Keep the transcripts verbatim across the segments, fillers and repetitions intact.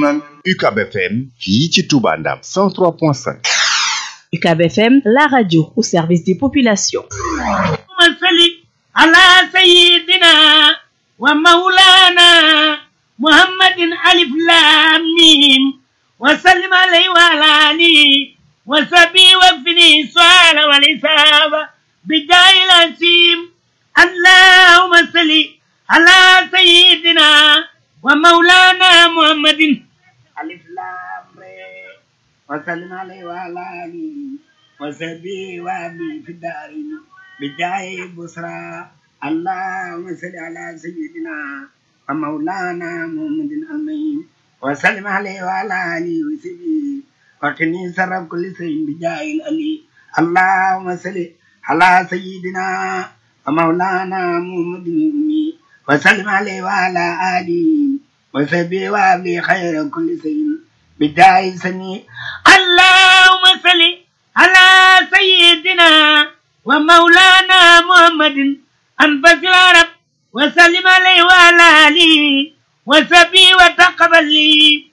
man U C A B F M fii ci Touba Ndam cent trois point cinq. U C A B F M, la radio au service des populations. Salli ala sayyidina wa maulana Muhammadin alif lam mim wa sallim alayhi wa ala alihi wa sahbihi wa fini su'ala wal isaba bijahil asim. Allahumma salli ala sayyidina wa maulana Muhammadin alif lam re wa sallim alayhi wa ala alihi wa sahbihi wa fi darin bijahil busra. Allahumma salli ala sayyidina wa maulana Muhammadin amin wa sallim alayhi wa ala alihi wa sahbihi wa qini sarra kulli shay'in bijahil ali. Allahumma salli ala sayyidina wa maulana Muhammadin amin wa sallim alayhi wa ala alihi wa sahbihi wa bi khayra kulli shay'in bijahil sani. Allahumma salli ala sayyidina wa maulana Muhammadin anfasil arab wa sallim alayhi wa ala alihi wa sahbihi wa taqabbal li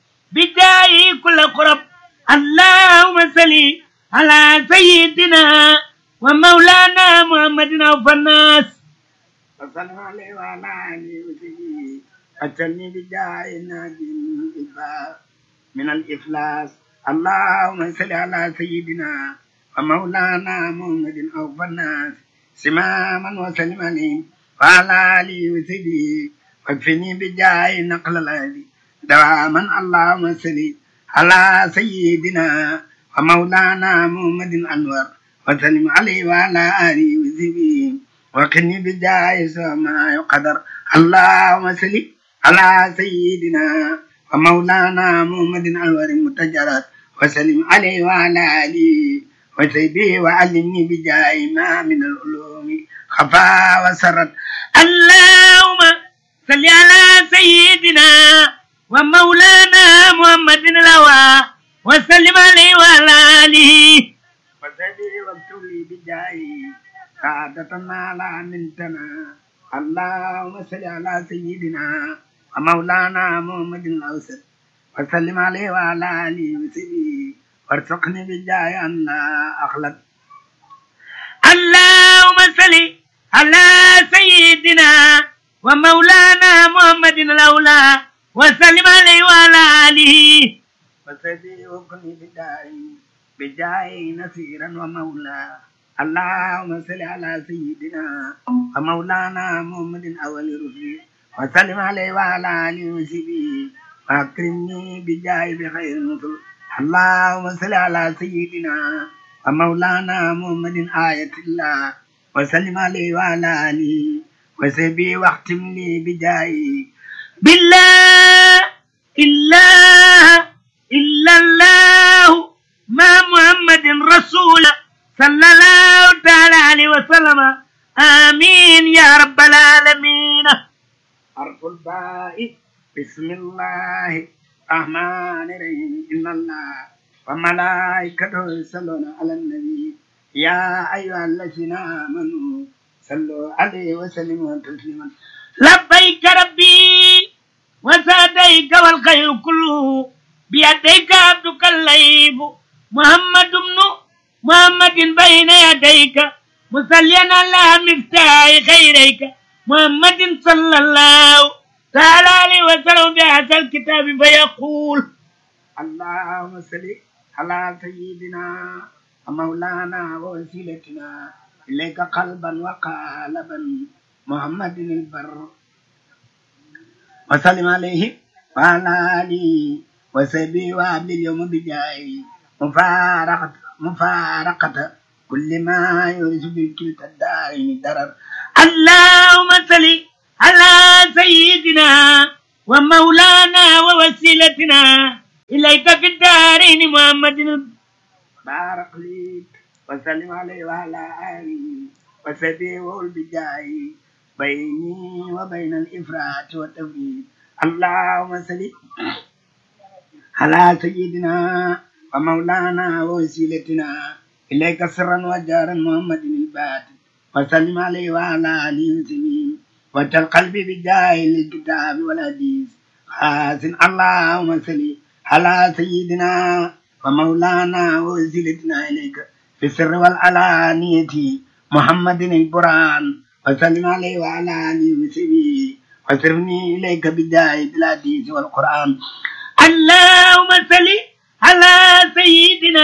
bijahi kull qurab. Allahumma salli ala sayyidina wa maulana Muhammadin awfannas wa sallim alayhi wa ala alihi wa sahbihi atani bijahi najin iba min al iflas. Allahumma salli ala sayyidina wa maulana Muhammadin awfannas simaman wa sallim alayhi wa ala alihi wa sahbihi wakfini bijahi naqla ladi dawaman. Allahumma salli ala sayyidina wa maulana Muhammadin anwar wa sallim alayhi wa ala alihi wa sahbihi wakfini bijahi sama yuqadar. Allahumma salli ala sayyidina wa maulana Muhammadin anwar mutajarat wa sallim alayhi wa ala alihi wa sahbihi wa allimni bijahi ma min al-ulumi khafa wa sarat. Allahumma salli ala sayyidina wa maulana Muhammadin lawa wa sallim alayhi wa ala alihi wa sahbihi wa tuli bijahi sa'adatana la mintana. Allahumma salli ala sayyidina wa maulana Muhammadin awsat wa sallim alayhi wa ala alihi wa sahbihi warzuqni bijahi an la akhlaq. Allahumma salli ala sayyidina wa maulana Muhammadin laula wa sallim alayhi wa ala alihi wa sahbihi wa kunni bijahi bijahi nasiran wa maula. Allahumma salli ala sayyidina wa maulana Muhammadin awwali rusuli wa sallim alayhi wa ala alihi wa sahbihi wa akrimni bijahi bi khairin nusul. Allahumma salli ala sayyidina wa maulana Muhammadin ayatillah wa sallim alayhi wa ala alihi wa sahbihi wa akhtim li bijahi billah illah illallah ma Muhammadin rasul sallallahu ta'ala alayhi wa sallam. Amin ya rabbal alamin. Harful ba'i bismillah الرحمن الرحيم إن الله وملائكته يصلون على النبي يا أيها الذين آمنوا صلوا عليه وسلموا تسليما. لبيك ربي وسعديك والخير كله بيديك عبدك الليف محمد بن محمد بين يديك مصليا على مفتاح خيريك محمد صلى الله تعالى عليه وسلم بهذا الكتاب فيقول اللهم صل على سيدنا ومولانا ووسيلتنا إليك قلبا وقالبا محمد البر وسلم عليه وعلى آله وصحبه وعبد اليوم بجاهه مفارقة مفارقة كل ما يورث بكلتا الدارين درر. اللهم صل على سيدنا ومولانا ووسيلتنا إليك في الدارين محمد بارك لي وسلم عليه وعلى آله وصحبه والبجاي بيني وبين الإفراط والتفريط. اللهم صل على سيدنا ومولانا ووسيلتنا إليك سرا وجارا محمد الباطن وسلم عليه وعلى آله وسلم وجل قلبي بجاه الكتاب والحديث حسن. اللهم صل على سيدنا ومولانا ووسيلتنا إليك في السر والعلانية محمد البرهان وسلم عليه وعلى آله وصحبه وصرفني إليك بداية الحديث والقرآن. اللهم صل على سيدنا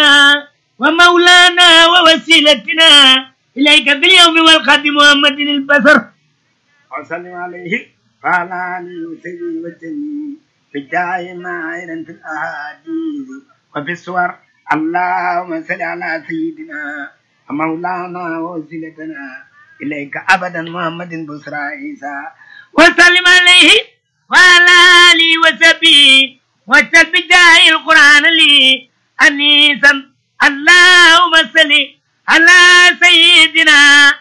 ومولانا ووسيلتنا إليك في اليوم والقدر محمد البصر وسلم عليه وعلى آله وصحبه وسلم بداية ما عيرا في الأحاديث وفي الصور. اللهم صل على سيدنا ومولانا ووسيلتنا إليك أبدا محمد بصرى عيسى وسلم عليه وعلى آله وصحبه واتل بداية القرآن لي أنيسا. اللهم صل على سيدنا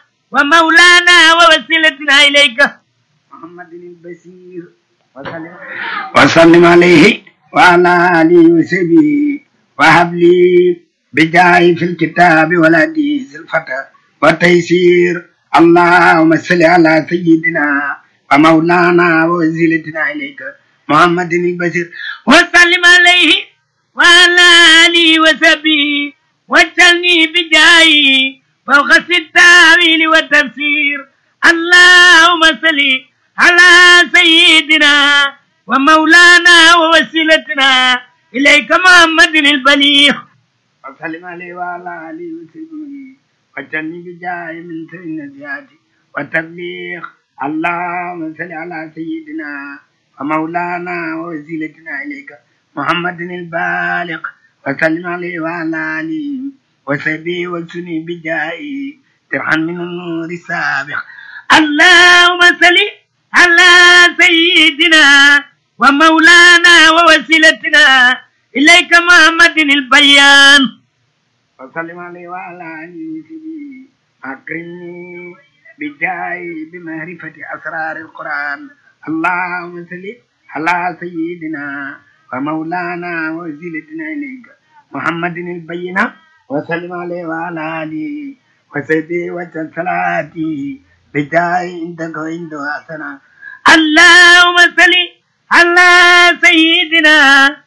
ومولانا ووسيلتنا إليك محمد البشير وسلم, وسلم عليه وعلى آله وصحبه وهب لي بداية في الكتاب والحديث الفتى والتيسير. اللهم صل على سيدنا ومولانا ووسيلتنا إليك محمد البشير وسلم عليه وعلى آله وصحبه واجعلني بداية فوق التأويل والتفسير. اللهم صل على سيدنا ومولانا ووسيلتنا إليك محمد البليغ وسلم عليه وعلى آله وصحبه واجعلني بداية من سر النجاة والتبليغ. اللهم صل على سيدنا ومولانا ووسيلتنا إليك محمد البالغ وسلم عليه وعلى آله وصحبه وسني بداية ترحم من النور السابق. اللهم صل على سيدنا ومولانا ووسيلتنا إليك محمد البيان وسلم عليه وعلى آله وصحبه أكرمني بداية بمعرفة أسرار القرآن. اللهم صل على سيدنا ومولانا ووسيلتنا إليك محمد البينة وسلم عليه وعلى آله وصحبه وسلم صلاتي بداية عندك وعنده حسنة. اللهم صل على سيدنا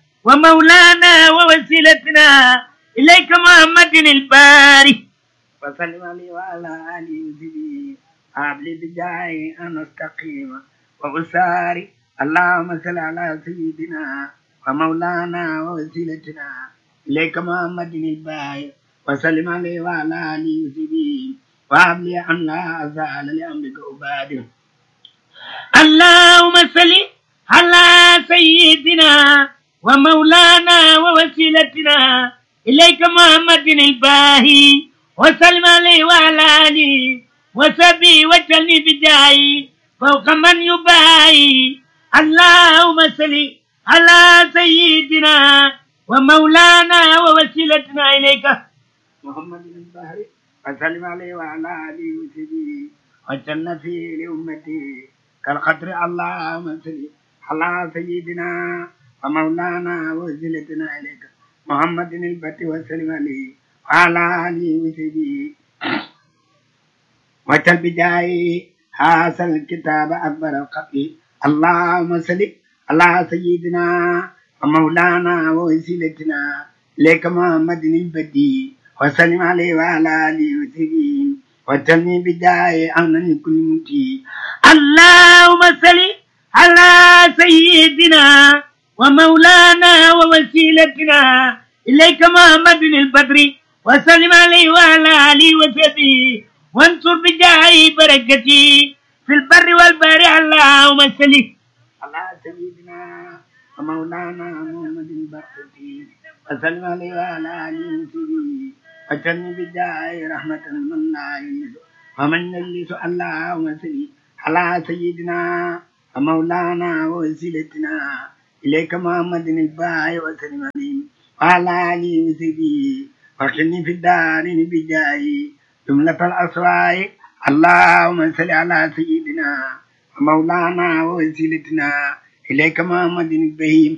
ومولانا ووسيلتنا إليك محمد الباري وسلم عليه وعلى آله وصحبه قبل بداية أن أستقيم وأساري. اللهم صل على سيدنا ومولانا ووسيلتنا إليك محمد الباري وسلم عليه وعلى آله وصحبه وهب لي أن لا أزال لأمرك أبادر. اللهم صل على سيدنا ومولانا ووسيلتنا إليك محمد الباهي وسلم عليه وعلى آله وصحبه واجعلني بداية فوق من يباهي. اللهم صل على سيدنا ومولانا ووسيلتنا إليك محمد الباهي وسلم عليه وعلى آله وصحبه واجعلنا فيه لأمتي كالقدر. اللهم صل على سيدنا ومولانا ووسيلتنا إليك محمد البتي وسلم عليه وعلى آله وصحبه واجعل بداية هذا الكتاب أكبر القبر. اللهم صل على سيدنا ومولانا ووسيلتنا إليك محمد البتي وسلم عليه وعلى آله وصحبه واجعلني بداية أمن كل متي. اللهم صل على سيدنا ومولانا ووسيلتنا إليك محمد البدر وسلم عليه وعلى آله وصحبه وانصر بداية بركتي في البر والبحر. اللهم صل على سيدنا ومولانا محمد البركتي وسلم عليه وعلى آله وصحبه واجعلني بداية رحمة من لا يلد ومن يلد. اللهم صل على سيدنا ومولانا ووسيلتنا إليك محمد الباي وسلم عليه وعلى آله وصحبه واكلني في الدارين بداية جملة الأسواء. اللهم صل على سيدنا ومولانا ووسيلتنا إليك محمد البهيم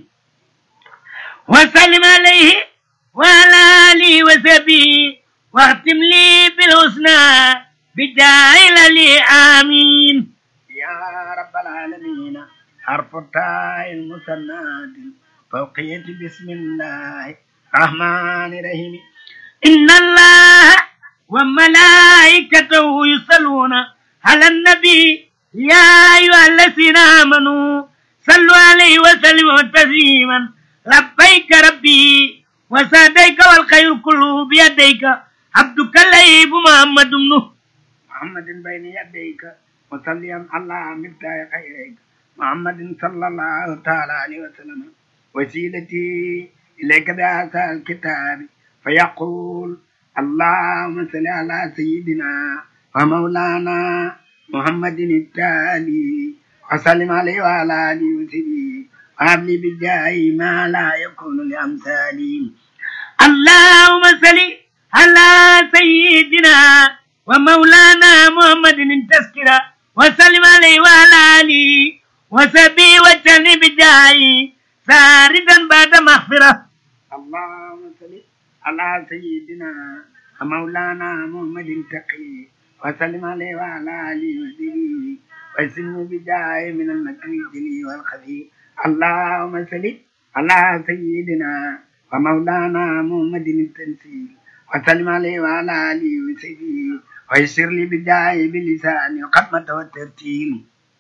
وسلم عليه وعلى آله وصحبه واختم لي بالحسنى بداية لي. آمين يا رب العالمين. حرف التاء المثنات فوقية بسم الله الرحمن الرحيم إن الله وملائكته يصلون على النبي يا أيها الذين آمنوا صلوا عليه وسلموا تسليما لبيك ربي وسعديك والخير كله بيديك عبدك الليب محمد بن محمد بين يديك وسلم على مفتاح خيرك محمد صلى الله تعالى عليه وسلم وسيلتي إليك بهذا الكتاب فيقول اللهم صل على سيدنا ومولانا محمد التالي وسلم عليه وعلى آله وصحبه وهب لي بالجاه ما لا يكون لأمثالي اللهم صل على سيدنا ومولانا محمد التذكرة وسلم عليه وعلى آله وصحبه وجني بالجاه ساردا بعد مغفرة اللهم صل على سيدنا ومولانا محمد التقي وسلم عليه وعلى آله وصحبه وسلم بجاه من المكر الجلي والخفي اللهم صل على سيدنا ومولانا محمد التنسيل وسلم عليه وعلى آله وصحبه ويسر لي بجاه بلسان الختمة والترتيل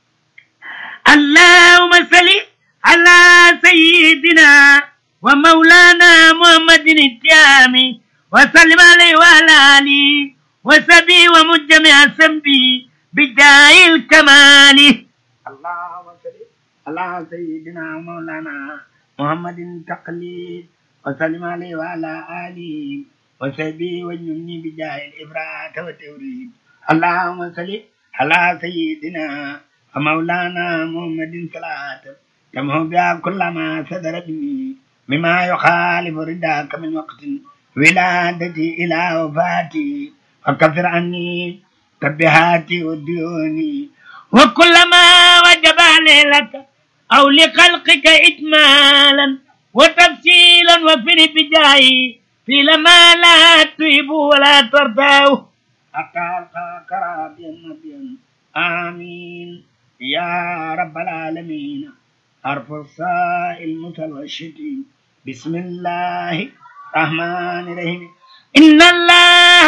اللهم صل على سيدنا ومولانا محمد التامي وسلم عليه وعلى آله وصحبه ومجمع سنبي بداء الكمال اللهم صل على سيدنا ومولانا محمد التقليد وسلم عليه وعلى آله وصحبه وجنبني بداء الإبراء والتوريد اللهم صل على سيدنا ومولانا محمد صلاة تمحو بها كل ما صدر مني مما يخالف رداك من وقت ولادتي إلى وفاتي وكفر عني تبهاتي وديوني وكل ما وجب علي لك أو لخلقك إكمالا وتفصيلا وفر بجاهي في لما لا تهب ولا ترتاه حتى ألقاك رابيا نبيا آمين يا رب العالمين حرف الصاء المتوشد بسم الله الرحمن الرحيم إن الله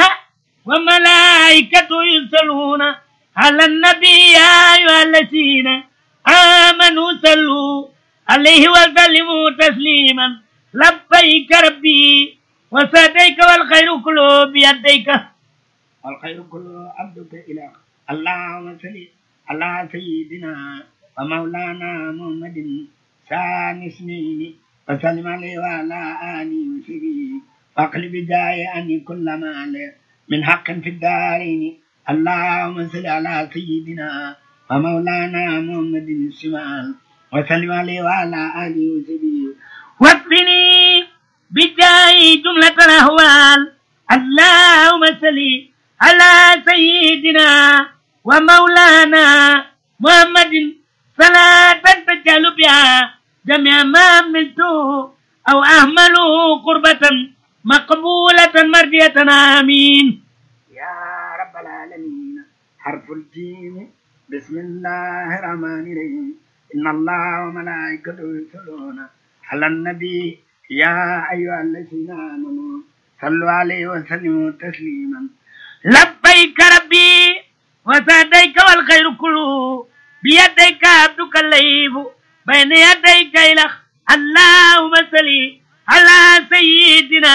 وملائكته يصلون على النبي يا أيها الذين آمنوا صلوا عليه وسلموا تسليما لبيك ربي وسعديك والخير كله بيديك والخير كله عبدك إله اللهم صل على سيدنا ومولانا محمد ثاني سنين وسلم عليه وعلى آله وصحبه واقلب جاي أني كل ما من حق في الدارين اللهم صل على سيدنا ومولانا محمد الشمال وسلم عليه وعلى آله وصحبه واكفني بجاي جملة الأهوال اللهم صل على سيدنا ومولانا محمد صلاة تجعل بها جميع ما عملته أو أهمله قربة مقبولة مرضية آمين يا رب العالمين حرف الجيم بسم الله الرحمن الرحيم إن الله وملائكته يصلون على النبي يا أيها الذين آمنوا صلوا عليه وسلموا تسليما لبيك ربي وسعديك والخير كله بيديك عبدك الليب بين يديك إله اللهم صل على سيدنا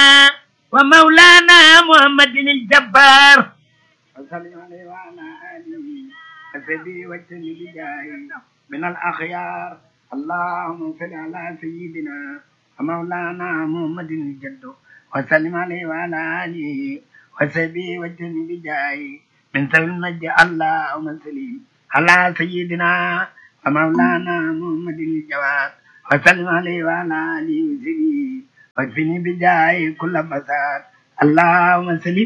ومولانا محمد الجبار وسلم عليه وعلى آله وصحبه وجنبني بجاهه من الأخيار اللهم صل على سيدنا ومولانا محمد الجد وسلم عليه وعلى آله وصحبه وجنبني بجاهه من سبيل المجد اللهم صل على سيدنا ومولانا محمد الجواد وسلم عليه وعلى آله وصحبه واكفني بجاهه كل بساط اللهم صل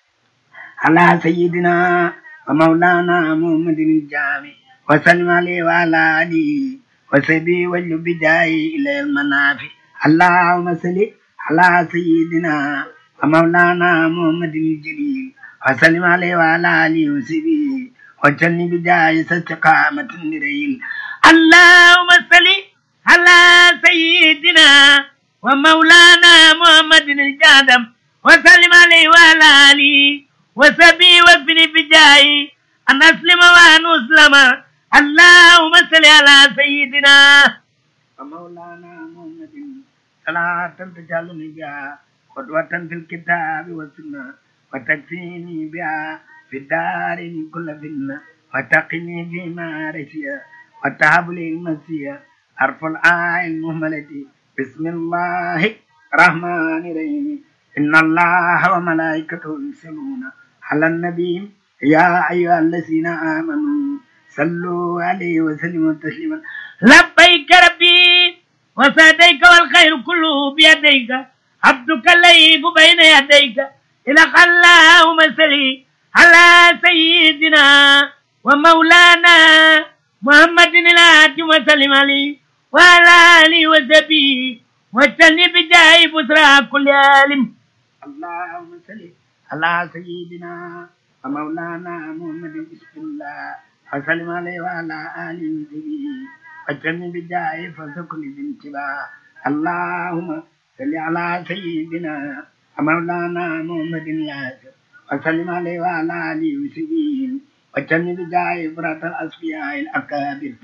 على سيدنا ومولانا محمد الجامع وسلم عليه وعلى آله وصحبه واجلب بجاهه إلى المنافع اللهم صل على سيدنا ومولانا محمد الجليل وسلم عليه وعلى آله وصحبه واجعلني بجاهه استقامة النريل اللهم صل على سيدنا ومولانا محمد الجادم وسلم عليه وعلى آله وصحبه وكفني بجاهي أن أسلم وأن أسلم اللهم صل على سيدنا ومولانا محمد صلاة تجعلني بها قدوة في الكتاب والسنة وتكفيني بها في الدار كل فتنة وتقني بما رشيا وتهب لي المسيا حرف الآية المهملة بسم الله الرحمن الرحيم إن الله وملائكته يصلون على النبي يا أيها الذين آمنوا صلوا عليه وسلموا تسليما لبيك ربي وسعديك والخير كله بيديك عبدك الليف بين يديك إلى اللهم صل على سيدنا ومولانا محمد الهادي وسلم عليه وعلى آله وصحبه واجتنب بجاه بسرى كل عالم اللهم صل على سيدنا ومولانا محمد بسم الله وسلم عليه وعلى آله وصحبه واجتنب بجاه فسكن بانتباه اللهم صل على سيدنا ومولانا محمد الهادي وسلم عليه وعلى آله وصحبه واجتنب بجاه برات الأصفياء الأكابر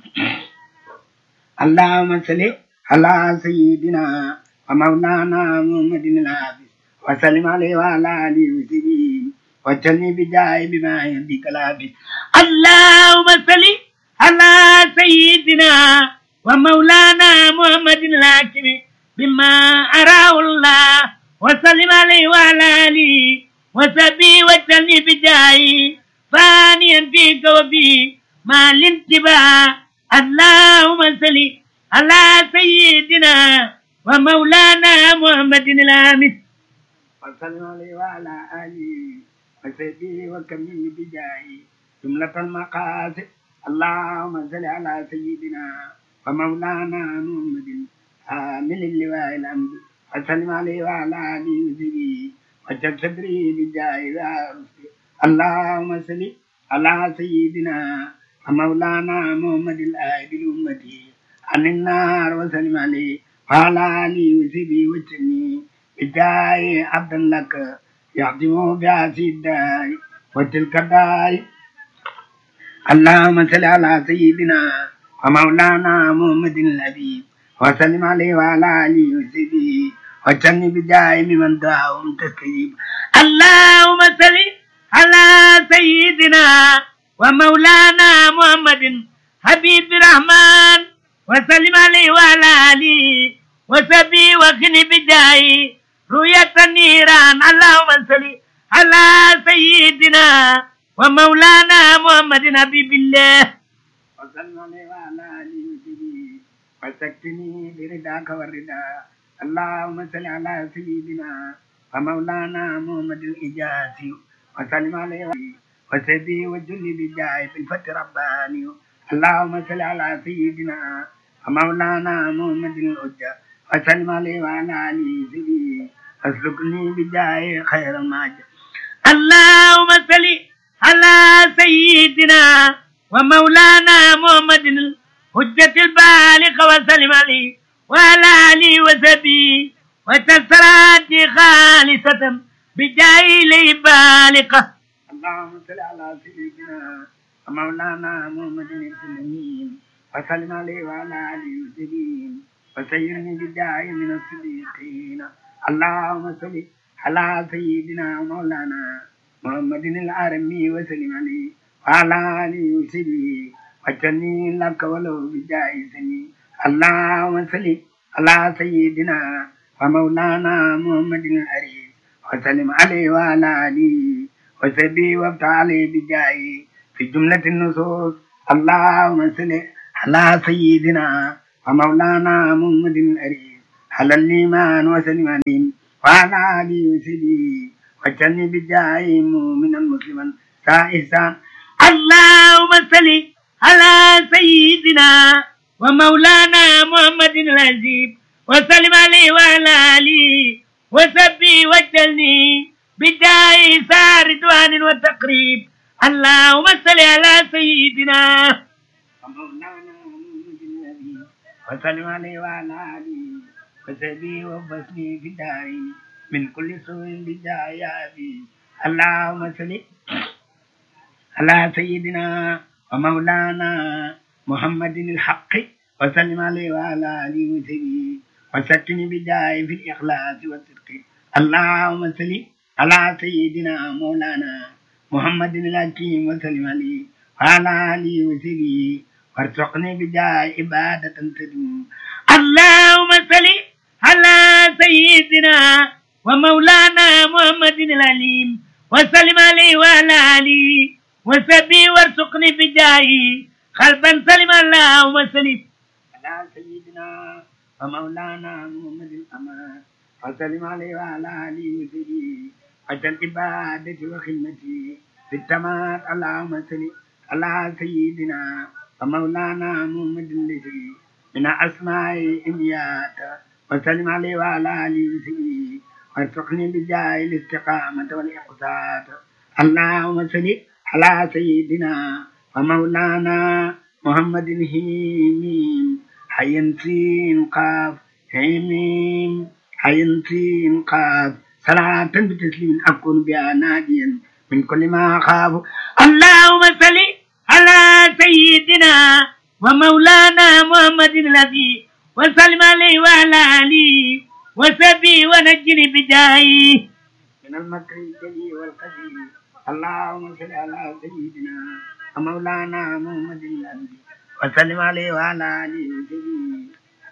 اللهم صل على سيدنا ومولانا محمد الهادي وسلم عليه وعلى آله وصحبه واجتنب بجاه بما يهديك الهادي اللهم صل على سيدنا ومولانا محمد الحاكم بما أراه الله وسلم عليه وعلى آله وصحبه واجتنب بجاه فانيا فيك وفي مع الانتباه اللهم صل على سيدنا ومولانا محمد الآمن وسلم عليه وعلى آله وصحبه وكمل بجاهه جملة المقاصد اللهم صل على سيدنا ومولانا محمد عامل اللواء الأمر وسلم عليه وعلى آله وصحبه وجل صدري بجاهه اللهم صل على سيدنا ومولانا محمد الآب الأمتي عن النار وسلم عليه وعلى آله وصحبه وسلم بجاه عبدا لك يعظم بهذه الدار وتلك الدار اللهم صل على سيدنا ومولانا محمد الحبيب وسلم عليه وعلى آله وصحبه وسلم بجاه ممن دعاهم تستجيب اللهم صل على سيدنا ومولانا محمد حبيب الرحمن وسلم عليه وعلى آله وصحبه وخني بجاهه رؤية النيران اللهم صل على سيدنا ومولانا محمد حبيب الله وسلم عليه وعلى آله وصحبه وسكتني برداك والرضا اللهم صل على سيدنا ومولانا محمد الإجازي وسلم عليه وسبي وجل بجاه في الفتح رباني اللهم صل على سيدنا ومولانا محمد الحجة وسلم عليه وعلى آله وصحبه واسلكني بجاه خير الماجد اللهم صل على سيدنا ومولانا محمد الحجة البالغ وسلم عليه وعلى آله وصحبه وتسرات خالصة بجاه لي بالغة اللهم صل على سيدنا ومولانا محمد الأمين وسلم عليه وعلى آله وصحبه وسيرني بجاه من الصديقين اللهم صل على سيدنا ومولانا محمد العربي وسلم عليه وعلى آله وصحبه وجني لك ولو بجاه سني اللهم صل على سيدنا ومولانا محمد العريف وسلم عليه وعلى آله وصحبه وافتح عليه بجاهه في جملة النصوص اللهم صل على سيدنا ومولانا محمد العريف على الإيمان وسلم عليه وعلى آله وصحبه وجني بجاهه مؤمنا مسلما سائسا اللهم صل على سيدنا ومولانا محمد العزيز وسلم عليه وعلى آله وصحبه وجلني بداية سار رضوان وتقريب اللهم صل على سيدنا ومولانا محمد النبي وسلم عليه وعلى آله وصحبه وبسمه في الدارين من كل سوء بجاه أبي اللهم صل على سيدنا ومولانا محمد الحق وسلم عليه وعلى آله وصحبه وسكن بجاه في الإخلاص والصدق اللهم صل على سيدنا مولانا محمد الحكيم وسلم عليه وعلى آله وصحبه وارزقني بجاه عبادة تدوم اللهم صل على سيدنا ومولانا محمد العليم وسلم عليه وعلى آله وصحبه وارزقني بجاه قلبا سلم اللهم صل على سيدنا ومولانا محمد الأمان وسلم عليه وعلى آله وصحبه وجل عبادتي وخدمتي في التمات اللهم صل على سيدنا ومولانا محمد الذي من أسماء إميات وسلم عليه وعلى آله وصحبه وارزقني بجاه الاستقامة والإقساط اللهم صل على سيدنا ومولانا محمد الهيمين حين سين قاف هيمين حين سين قاف صلاة بتسليم أكون بها ناديا من كل ما أخاف اللهم صل على سيدنا ومولانا محمد الذي وسلم عليه وعلى آله وصحبه ونجني بجاهه من المكر الجلي والقدير اللهم صل على سيدنا ومولانا محمد الذي وسلم عليه وعلى آله وصحبه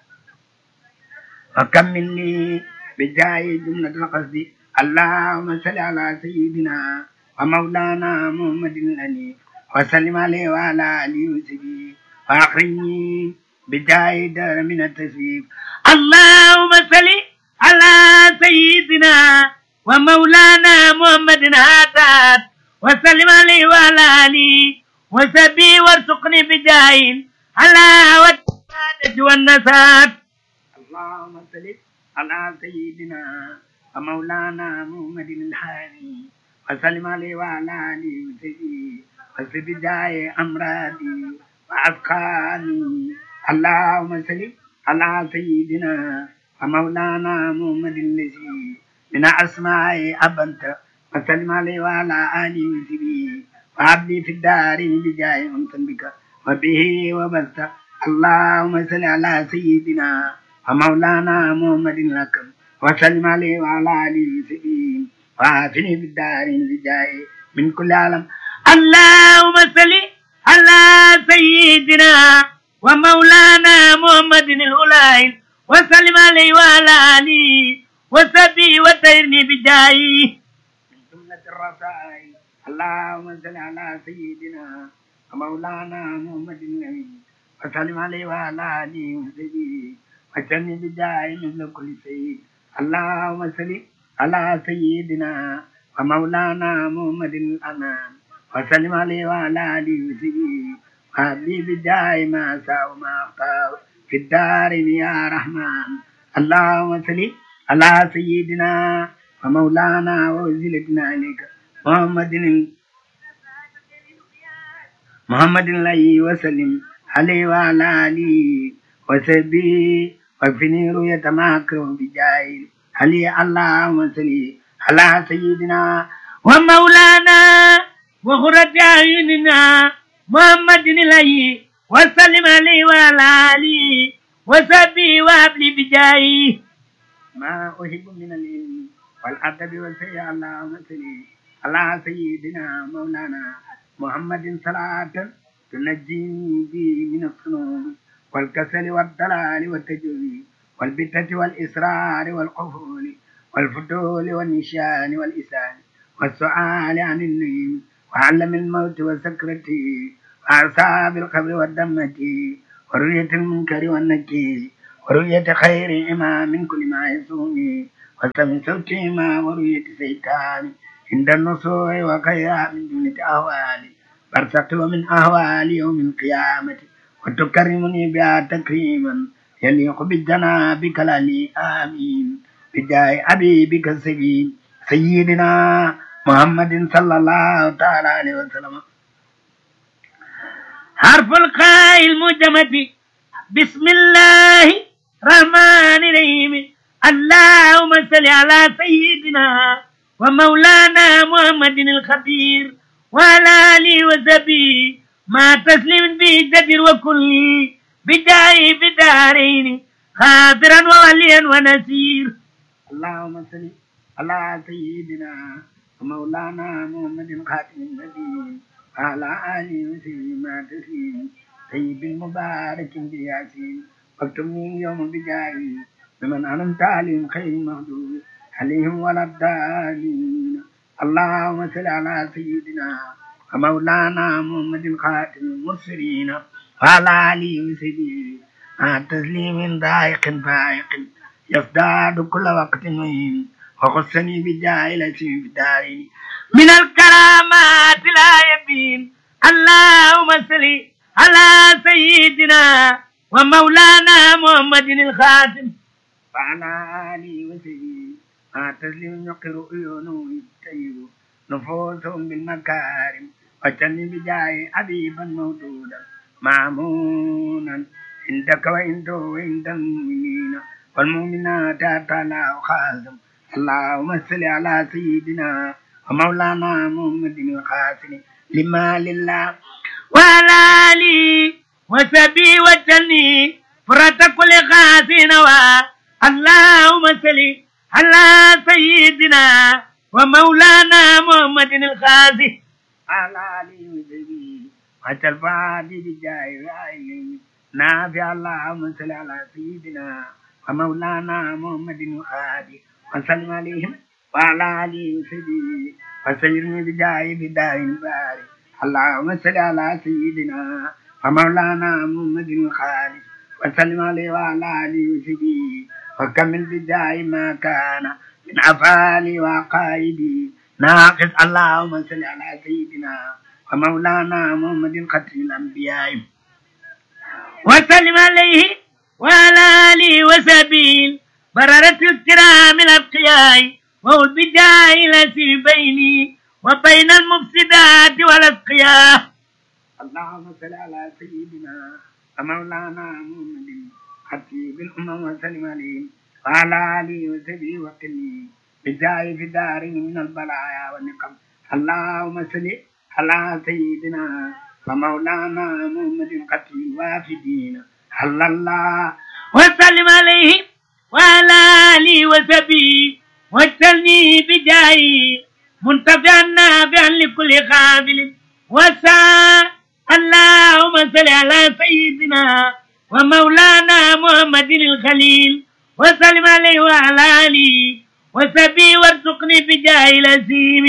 وكمل لي بجاهه جملة القصد اللهم صل على سيدنا ومولانا محمد الذي وسلم عليه وعلى آله وصحبه وأخرجني بجاه دار من التسويف اللهم صل على سيدنا ومولانا محمد هاتات وسلم عليه وعلى آله وصحبه وارزقني بجاه على والسادة والنسات اللهم صل على سيدنا ومولانا محمد الحاني وسلم عليه وعلى آله وصحبه وصحبه بجاه أمراضي وأفكاري اللهم صل على سيدنا ومولانا محمد الذي من أسماء أبنت وسلم عليه وعلى آله وصحبه وعبدي في الدار بجاه أمسن بك وبه وبست اللهم صل على سيدنا ومولانا محمد لكم وسلم عليه وعلى آله وصحبه وعافني في الدار بجاه من كل عالم اللهم صل على سيدنا ومولانا محمد الهلايل وسلم عليه وعلى آله وصحبه وطهرني بجاهه من جملة الرسائل اللهم صل على سيدنا ومولانا محمد النبي وسلم عليه وعلى آله وصحبه وطهرني بجاهه مثل كل شيء اللهم صل على سيدنا ومولانا محمد الأمان وسلم عليه وعلى آله وصحبه وهبني بجاه ما شاء وما اختار في الدارين يا رحمن اللهم صل على سيدنا ومولانا ووسيلتنا إليك محمد محمد الله وسلم عليه وعلى آله وصحبه واكفني رؤية ما أكره بجاه علي اللهم صل على سيدنا ومولانا وقرة أعيننا محمد الهي وسلم عليه وعلى آله وصحبه وهبني بجاهه ما أحب من العلم والأدب والسيئة اللهم صل على سيدنا مولانا محمد صلاة تنجيني به من الصنوم والكسل والضلال والتجويد والبتة والإسرار والقفول والفتول والنشان والإسان والسؤال عن النعيم وعلم الموت وسكرته وأعصاب القبر والدمة ورؤية المنكر والنكير ورؤية خير إمام من كل ما يسومي وسمع صوتهما ورؤية سيطان عند النصوح وخيرها من جملة أهوالي برزقت ومن أهوال يوم القيامة وتكرمني بها تكريما يليق بجنابك لي آمين بجاه حبيبك السبيل سيدنا محمد صلى الله تعالى عليه وسلم حرف القاء المجمد بسم الله الرحمن الرحيم اللهم صل على سيدنا ومولانا محمد الخبير وعلى آله وصحبه ما تسليم بجدر وكل بجاي بدارين خاطرا ووليا ونسير اللهم صل على سيدنا ومولانا محمد خاتم النبيين وعلى آله وصحبه ما تسليم طيب المبارك بياسين واكتبني يوم بجاي بمن أنعمت عليهم خير المغضوب عليهم ولا الضالين اللهم صل على سيدنا ومولانا محمد خاتم المرسلين وعلى آله وصحبه مع تسليم ضائق فائق يزداد كل وقت مهم وخصني بجاهلتي بداري من الكرامات لا يبين اللهم صل على سيدنا ومولانا محمد الخاتم وعلى آله وصحبه مع تسليم يقر عيونه يطيب نفوسهم بالمكارم وجني بجاه حبيبا موجودا مامونا عندك وعنده وعند المؤمنين والمؤمنات تعالى وخازم اللهم صل على سيدنا ومولانا محمد الخاتم لما لله وعلى آله وصحبه وجني فرات كل خاسين اللهم صل على سيدنا ومولانا محمد الخازي على آله وصحبه وترفعني بجاه رأيه نافع اللهم صل على سيدنا ومولانا محمد الخازي وسلم عليهم وعلى آله وصحبه وسيرني بجاه بدار باري اللهم صل على سيدنا ومولانا محمد الخالد وسلم عليه وعلى آله وصحبه وكمل بجاه ما كان من أفعالي وعقائدي ناقص اللهم صل على سيدنا ومولانا محمد ختم الأنبياء وسلم عليه وعلى آله وصحبه بررة الكرام الأتقياء وهو البجاه التي بيني وبين المفسدات والأتقياء اللهم صل على سيدنا ومولانا محمد خطيب الأمم وسلم عليه وعلى آله وصحبه وقني بجاه في دار من البلايا والنقم اللهم صل على سيدنا ومولانا محمد خطيب الوافدين صلى الله وسلم عليه وعلى آله وصحبه واجعلني بجاهه منتفعا نافعا لكل قابل وساء اللهم صل على سيدنا ومولانا محمد الخليل وسلم عليه وعلى آله وصحبه وارزقني بجاه العظيم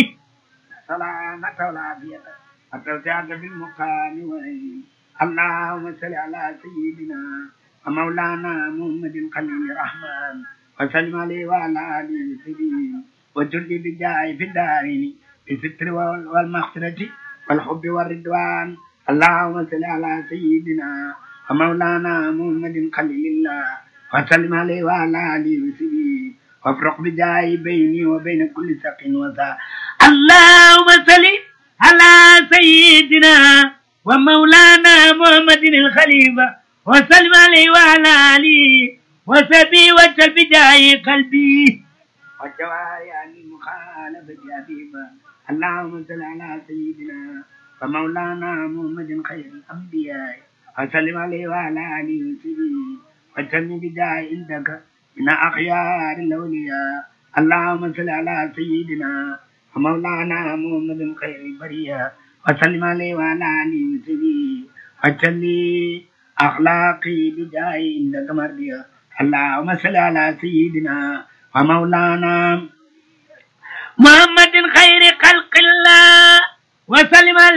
سلامة والعافية التوسعة في المقام والعلم اللهم صل على سيدنا ومولانا محمد الخليل الرحمن وسلم عليه وعلى آله وصحبه وجل بجاه في الدارين بالستر والمغفرة والحب والرضوان اللهم صل على سيدنا ومولانا محمد خليل الله وسلم عليه وعلى آله وصحبه وافرق بجاه بيني وبين كل سق وساء اللهم صل على سيدنا ومولانا محمد الخليفة وسلم عليه وعلى آله وصحبه وجل بجاه قلبي وجواري عن المخالفة حبيبا اللهم صل على سيدنا ومولانا محمد خير الأنبياء وسلم عليه وعلى آله وصحبه وجل بجاه عندك من أخيار الأولياء اللهم صل على سيدنا ومولانا محمد خير البرية وسلم عليه وعلى آله وصحبه وجل أخلاقي بجاه عندك مرضية اللهم صل على سيدنا ومولانا محمد خير خلق الله وسلم عليه